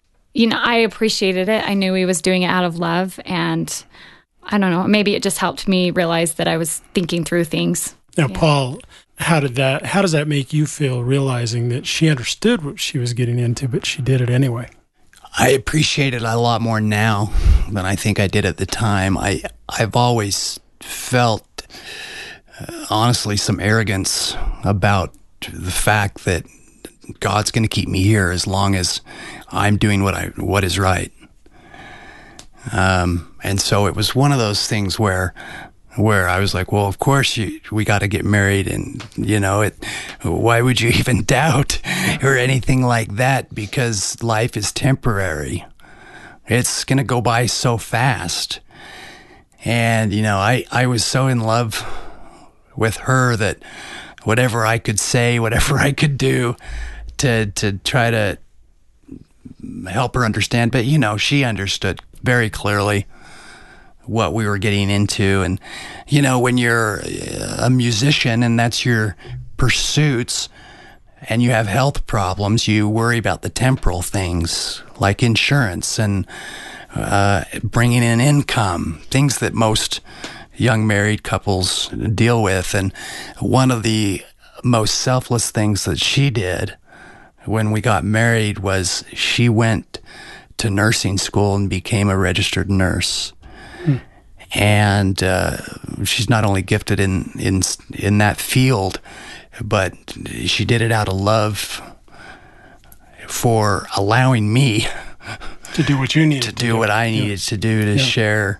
Speaker 10: I appreciated it. I knew he was doing it out of love. And I don't know, maybe it just helped me realize that I was thinking through things.
Speaker 8: Now, yeah. Paul, how does that make you feel, realizing that she understood what she was getting into, but she did it anyway?
Speaker 9: I appreciate it a lot more now than I think I did at the time. I've always felt, honestly, some arrogance about the fact that God's going to keep me here as long as I'm doing what is right. And so it was one of those things where I was like, well, of course we got to get married, and why would you even doubt or anything like that? Because life is temporary. It's going to go by so fast. And, I was so in love with her that whatever I could say, whatever I could do to try to help her understand. But, she understood very clearly what we were getting into. And, when you're a musician and that's your pursuits and you have health problems, you worry about the temporal things like insurance and bringing in income, things that most young married couples deal with. And one of the most selfless things that she did when we got married was she went to nursing school and became a registered nurse. And she's not only gifted in that field, but she did it out of love for allowing me
Speaker 8: to do what you needed
Speaker 9: to do, what I needed to do to share,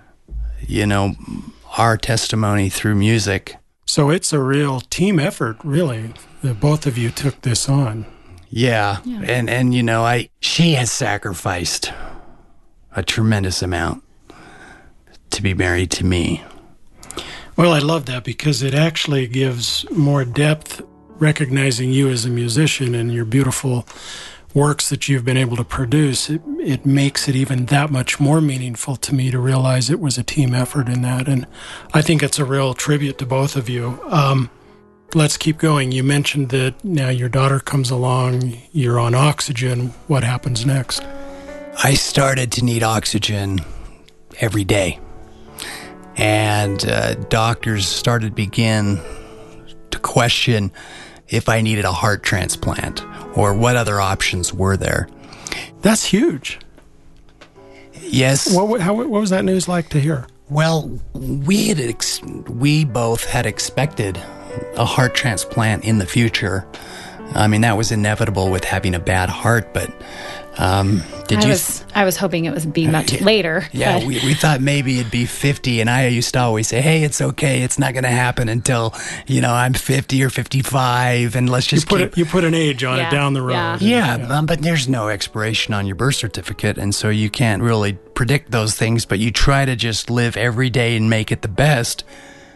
Speaker 9: our testimony through music.
Speaker 8: So it's a real team effort, really, that both of you took this on.
Speaker 9: Yeah. And she has sacrificed a tremendous amount to be married to me.
Speaker 8: Well, I love that because it actually gives more depth, recognizing you as a musician and your beautiful works that you've been able to produce. It makes it even that much more meaningful to me to realize it was a team effort in that. And I think it's a real tribute to both of you. Let's keep going. You mentioned that now your daughter comes along, you're on oxygen. What happens next?
Speaker 9: I started to need oxygen every day. And doctors started to begin to question if I needed a heart transplant or what other options were there.
Speaker 8: That's huge.
Speaker 9: Yes.
Speaker 8: What was that news like to hear?
Speaker 9: Well, we both had expected a heart transplant in the future. I mean, that was inevitable with having a bad heart, but
Speaker 10: I was hoping it would be much later.
Speaker 9: Yeah, we thought maybe it'd be 50, and I used to always say, hey, it's okay, it's not going to happen until, I'm 50 or 55, and let's just
Speaker 8: you put an age on it down the road.
Speaker 9: Yeah. But there's no expiration on your birth certificate, and so you can't really predict those things, but you try to just live every day and make it the best.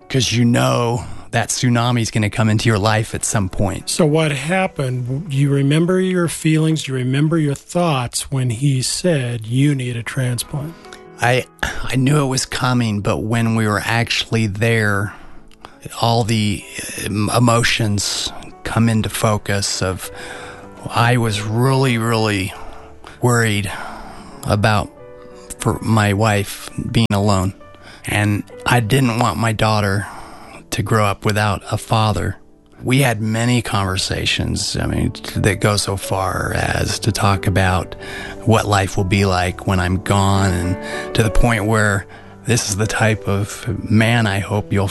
Speaker 9: because you know that tsunami is going to come into your life at some point.
Speaker 8: So what happened? You remember your feelings, you remember your thoughts when he said you need a transplant?
Speaker 9: I knew it was coming, but when we were actually there, all the emotions come into focus of, I was really, really worried about for my wife being alone. And I didn't want my daughter to grow up without a father. We had many conversations, that go so far as to talk about what life will be like when I'm gone, and to the point where this is the type of man I hope you'll